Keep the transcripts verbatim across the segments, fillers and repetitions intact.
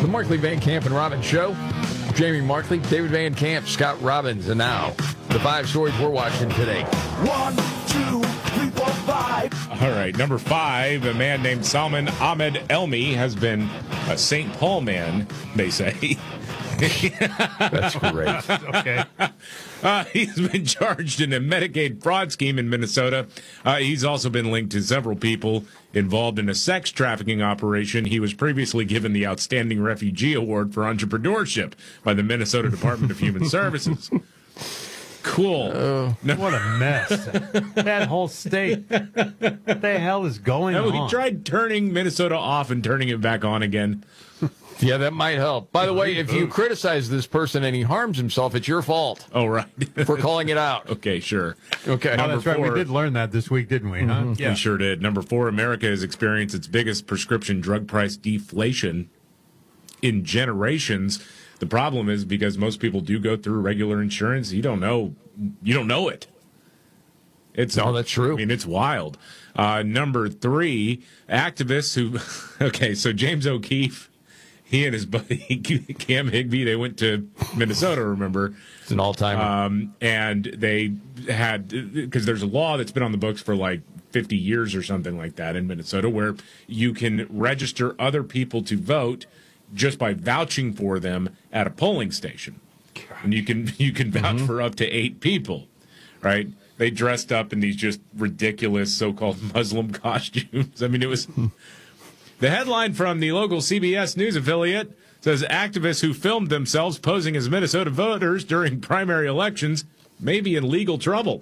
The Markley, Van Camp, and Robbins Show. Jamie Markley, David Van Camp, Scott Robbins, and now the five stories we're watching today. One, two, three, four, five. All right, number five, a man named Salman Ahmed Elmi has been a Saint Paul man, they say. That's great. Okay. Uh, he's been charged in a Medicaid fraud scheme in Minnesota. Uh, he's also been linked to several people involved in a sex trafficking operation. He was previously given the Outstanding Refugee Award for Entrepreneurship by the Minnesota Department of Human Services. Cool. Uh, no. What a mess. That whole state. What the hell is going no, on? He tried turning Minnesota off and turning it back on again. Yeah, that might help. By the way, if you criticize this person and he harms himself, it's your fault. Oh, right. For calling it out. Okay, sure. Okay. Oh, that's right. We did learn that this week, didn't we? Mm-hmm. Huh? Yeah. We sure did. Number four, America has experienced its biggest prescription drug price deflation in generations. The problem is because most people do go through regular insurance, you don't know you don't know it. It's no, that's true. I mean, it's wild. Uh, number three, activists who okay, so James O'Keefe, he and his buddy Cam Higbee, they went to Minnesota, remember? It's an all-timer. Um, and they had, because there's a law that's been on the books for like fifty years or something like that in Minnesota where you can register other people to vote just by vouching for them at a polling station. And you can you can vouch mm-hmm. for up to eight people, right? They dressed up in these just ridiculous so-called Muslim costumes. I mean, it was... The headline from the local C B S News affiliate says activists who filmed themselves posing as Minnesota voters during primary elections may be in legal trouble.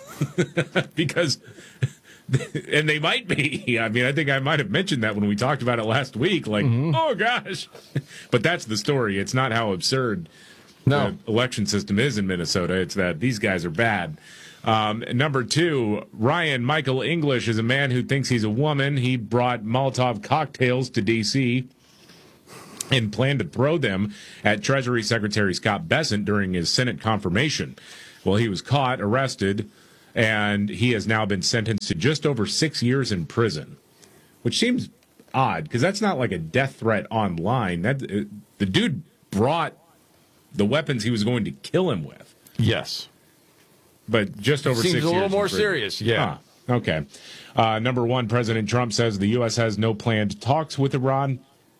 Because, and they might be. I mean, I think I might have mentioned that when we talked about it last week. Like, mm-hmm. oh, gosh. But that's the story. It's not how absurd no. the election system is in Minnesota. It's that these guys are bad. Um, number two, Ryan Michael English is a man who thinks he's a woman. He brought Molotov cocktails to D C and planned to throw them at Treasury Secretary Scott Bessent during his Senate confirmation. Well, he was caught, arrested, and he has now been sentenced to just over six years in prison, which seems odd because that's not like a death threat online. That uh, the dude brought the weapons he was going to kill him with. Yes. But just over Seems six years. Seems a little more serious, yeah. Huh. Okay. Uh, number one, President Trump says the U S has no planned talks with Iran,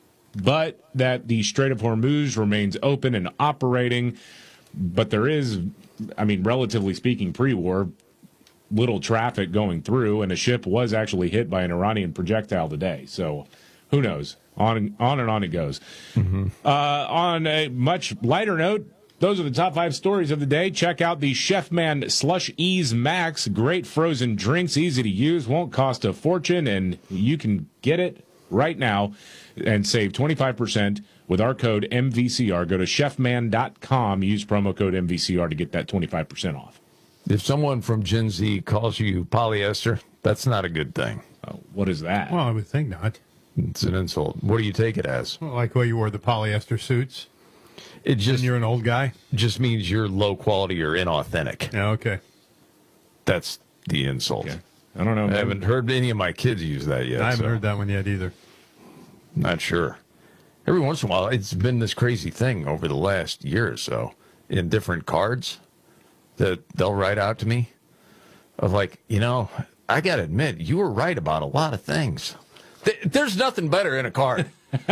but that the Strait of Hormuz remains open and operating. But there is, I mean, relatively speaking, pre-war, little traffic going through, and a ship was actually hit by an Iranian projectile today. So who knows? On and on, and on it goes. Mm-hmm. Uh, on a much lighter note, those are the top five stories of the day. Check out the Chefman Slush Ease Max. Great frozen drinks, easy to use, won't cost a fortune, and you can get it right now and save twenty-five percent with our code M V C R. Go to chefman dot com, use promo code M V C R to get that twenty-five percent off. If someone from Gen Z calls you polyester, that's not a good thing. Oh, what is that? Well, I would think not. It's an insult. What do you take it as? Well, like where you wore the polyester suits? It just and you're an old guy? Just means you're low quality or inauthentic. Yeah, okay. That's the insult. Okay. I don't know. I haven't heard any of my kids use that yet. I haven't so. heard that one yet either. Not sure. Every once in a while, it's been this crazy thing over the last year or so in different cards that they'll write out to me of like, you know, I got to admit, you were right about a lot of things. Th- there's nothing better in a card.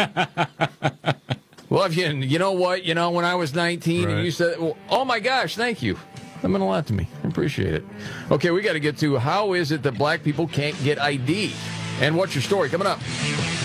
Well, if you, you know what, you know, when I was nineteen right. and you said, well, oh my gosh, thank you. That meant a lot to me. I appreciate it. Okay, we got to get to how is it that black people can't get I D? And what's your story coming up?